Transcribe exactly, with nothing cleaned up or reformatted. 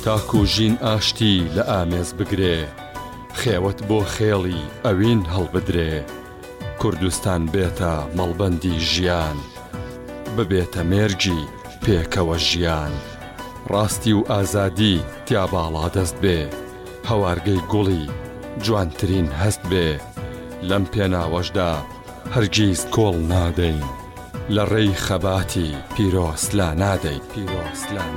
تاکو ژین ئاشتی لە ئامێز بگرێ، خێوەت بۆ خێڵی ئەوین هەڵبدرێ. کوردستان بێتە مەڵبەندی ژیان، ببێتە مێرگی پێکەوە ژیان. ڕاستی و ئازادی تیا باڵا دەست بێ، هەوارگەی گوڵی جوانترین هەست بێ. لەم پێناوەشدا هەرگیز کۆڵ نادەین، لە ڕێی خەباتی پیرۆسلا نادەین.